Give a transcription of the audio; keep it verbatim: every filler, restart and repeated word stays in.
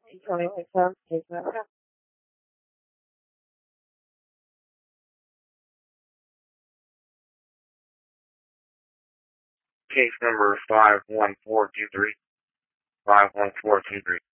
twenty percent. Case number Case number five one four two three. five one four two three.